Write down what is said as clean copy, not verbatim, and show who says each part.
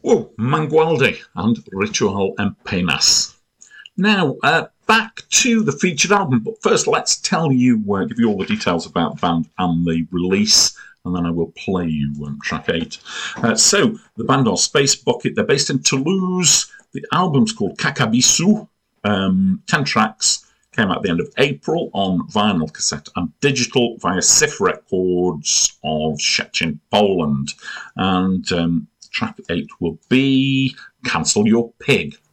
Speaker 1: Oh, Mangualde and Ritual en Penas. Now, back to the featured album, but first let's tell you, give you all the details about the band and the release, and then I will play you track 8. So, the band are Space Bucket. They're based in Toulouse. The album's called Kakabisu. 10 tracks. Came out at the end of April on vinyl, cassette and digital via Sif Records of Szczecin, Poland. And track 8 will be Cancel Your Pig.